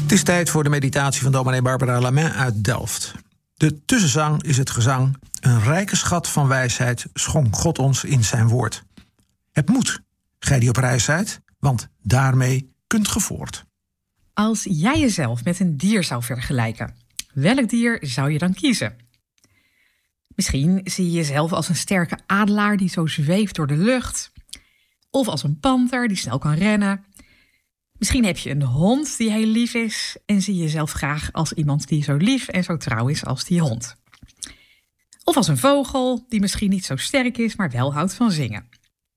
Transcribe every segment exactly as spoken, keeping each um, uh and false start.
Het is tijd voor de meditatie van dominee Barbara Lamain uit Delft. De tussenzang is het gezang. Een rijke schat van wijsheid schonk God ons in zijn woord. Het moet, gij die op reis zijt, want daarmee kunt ge voort. Als jij jezelf met een dier zou vergelijken, welk dier zou je dan kiezen? Misschien zie je jezelf als een sterke adelaar die zo zweeft door de lucht. Of als een panter die snel kan rennen. Misschien heb je een hond die heel lief is en zie je jezelf graag als iemand die zo lief en zo trouw is als die hond. Of als een vogel die misschien niet zo sterk is, maar wel houdt van zingen.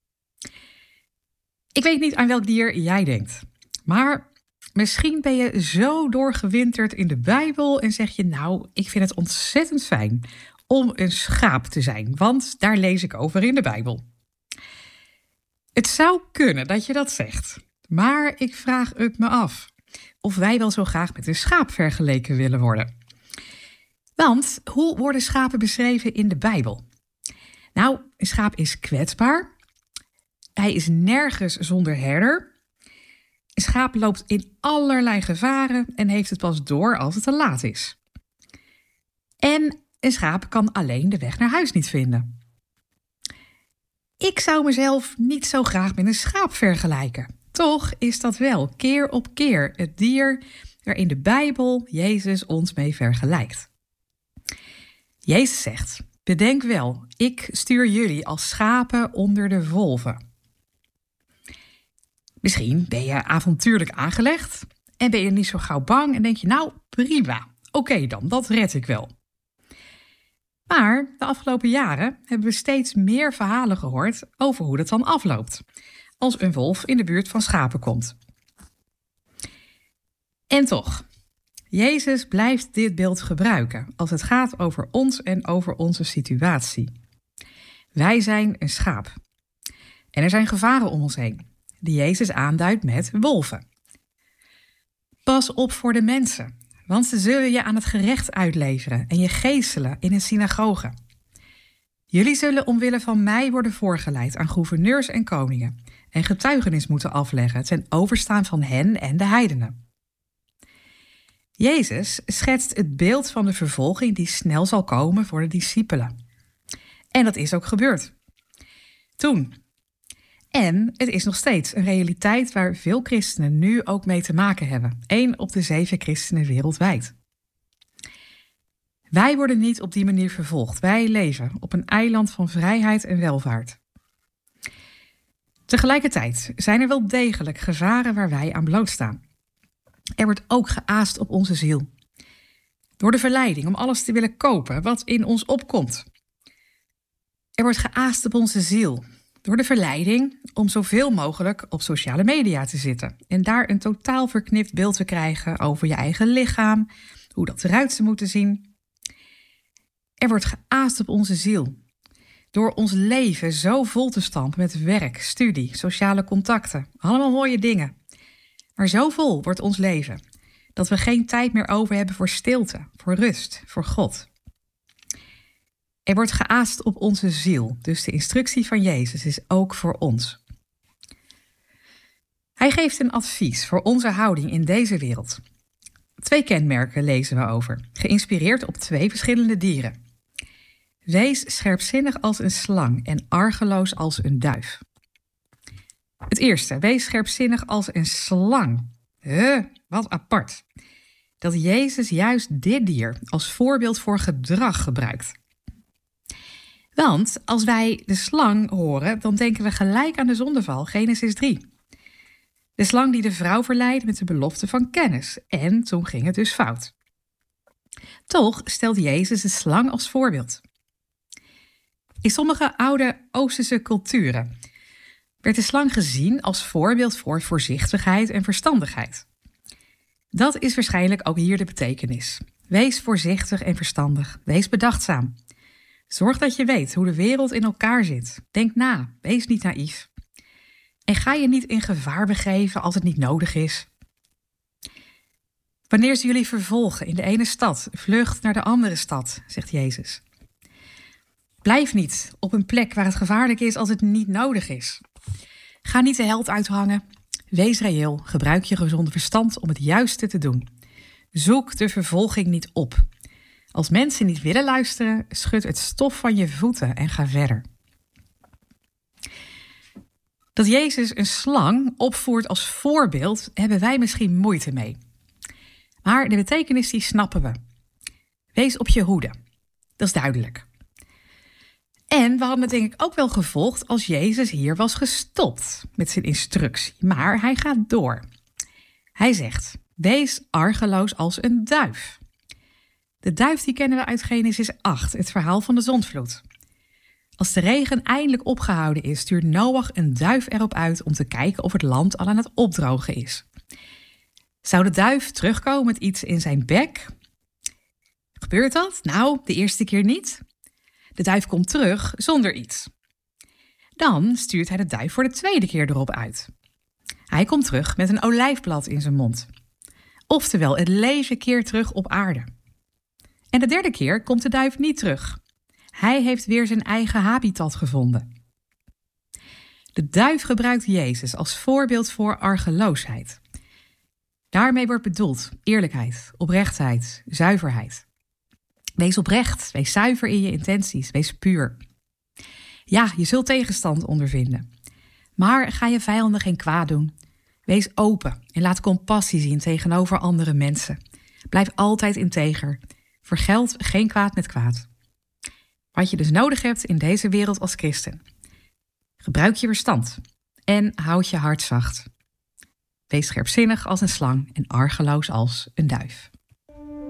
Ik weet niet aan welk dier jij denkt, maar misschien ben je zo doorgewinterd in de Bijbel en zeg je nou, ik vind het ontzettend fijn om een schaap te zijn, want daar lees ik over in de Bijbel. Het zou kunnen dat je dat zegt, maar ik vraag het me af of wij wel zo graag met een schaap vergeleken willen worden. Want hoe worden schapen beschreven in de Bijbel? Nou, een schaap is kwetsbaar. Hij is nergens zonder herder. Een schaap loopt in allerlei gevaren en heeft het pas door als het te laat is. En een schaap kan alleen de weg naar huis niet vinden. Ik zou mezelf niet zo graag met een schaap vergelijken. Toch is dat wel keer op keer het dier waar in de Bijbel Jezus ons mee vergelijkt. Jezus zegt, bedenk wel, ik stuur jullie als schapen onder de wolven. Misschien ben je avontuurlijk aangelegd en ben je niet zo gauw bang en denk je, nou prima, oké dan, dat red ik wel. Maar de afgelopen jaren hebben we steeds meer verhalen gehoord over hoe dat dan afloopt, als een wolf in de buurt van schapen komt. En toch, Jezus blijft dit beeld gebruiken als het gaat over ons en over onze situatie. Wij zijn een schaap. En er zijn gevaren om ons heen, die Jezus aanduidt met wolven. Pas op voor de mensen, want ze zullen je aan het gerecht uitleveren en je geeselen in een synagoge. Jullie zullen omwille van mij worden voorgeleid aan gouverneurs en koningen en getuigenis moeten afleggen ten overstaan van hen en de heidenen. Jezus schetst het beeld van de vervolging die snel zal komen voor de discipelen. En dat is ook gebeurd. Toen. En het is nog steeds een realiteit waar veel christenen nu ook mee te maken hebben. Eén op de zeven christenen wereldwijd. Wij worden niet op die manier vervolgd. Wij leven op een eiland van vrijheid en welvaart. Tegelijkertijd zijn er wel degelijk gevaren waar wij aan blootstaan. Er wordt ook geaast op onze ziel. Door de verleiding om alles te willen kopen wat in ons opkomt. Er wordt geaast op onze ziel. Door de verleiding om zoveel mogelijk op sociale media te zitten. En daar een totaal verknipt beeld te krijgen over je eigen lichaam. Hoe dat eruit zou moeten zien. Er wordt geaast op onze ziel. Door ons leven zo vol te stampen met werk, studie, sociale contacten. Allemaal mooie dingen. Maar zo vol wordt ons leven, dat we geen tijd meer over hebben voor stilte, voor rust, voor God. Er wordt geaast op onze ziel, dus de instructie van Jezus is ook voor ons. Hij geeft een advies voor onze houding in deze wereld. Twee kenmerken lezen we over, geïnspireerd op twee verschillende dieren. Wees scherpzinnig als een slang en argeloos als een duif. Het eerste, wees scherpzinnig als een slang. Huh, wat apart. Dat Jezus juist dit dier als voorbeeld voor gedrag gebruikt. Want als wij de slang horen, dan denken we gelijk aan de zondeval, Genesis drie. De slang die de vrouw verleidde met de belofte van kennis. En toen ging het dus fout. Toch stelt Jezus de slang als voorbeeld. In sommige oude Oosterse culturen werd de slang gezien als voorbeeld voor voorzichtigheid en verstandigheid. Dat is waarschijnlijk ook hier de betekenis. Wees voorzichtig en verstandig. Wees bedachtzaam. Zorg dat je weet hoe de wereld in elkaar zit. Denk na. Wees niet naïef. En ga je niet in gevaar begeven als het niet nodig is. Wanneer ze jullie vervolgen in de ene stad, vlucht naar de andere stad, zegt Jezus. Blijf niet op een plek waar het gevaarlijk is als het niet nodig is. Ga niet de held uithangen. Wees reëel. Gebruik je gezonde verstand om het juiste te doen. Zoek de vervolging niet op. Als mensen niet willen luisteren, schud het stof van je voeten en ga verder. Dat Jezus een slang opvoert als voorbeeld, hebben wij misschien moeite mee. Maar de betekenis die snappen we. Wees op je hoede. Dat is duidelijk. En we hadden het denk ik ook wel gevolgd als Jezus hier was gestopt met zijn instructie. Maar hij gaat door. Hij zegt, wees argeloos als een duif. De duif die kennen we uit Genesis acht, het verhaal van de zondvloed. Als de regen eindelijk opgehouden is, stuurt Noach een duif erop uit om te kijken of het land al aan het opdrogen is. Zou de duif terugkomen met iets in zijn bek? Gebeurt dat? Nou, de eerste keer niet. De duif komt terug zonder iets. Dan stuurt hij de duif voor de tweede keer erop uit. Hij komt terug met een olijfblad in zijn mond. Oftewel, het leven keert terug op aarde. En de derde keer komt de duif niet terug. Hij heeft weer zijn eigen habitat gevonden. De duif gebruikt Jezus als voorbeeld voor argeloosheid. Daarmee wordt bedoeld eerlijkheid, oprechtheid, zuiverheid. Wees oprecht, wees zuiver in je intenties, wees puur. Ja, je zult tegenstand ondervinden. Maar ga je vijanden geen kwaad doen. Wees open en laat compassie zien tegenover andere mensen. Blijf altijd integer. Vergeld geen kwaad met kwaad. Wat je dus nodig hebt in deze wereld als christen. Gebruik je verstand en houd je hart zacht. Wees scherpzinnig als een slang en argeloos als een duif.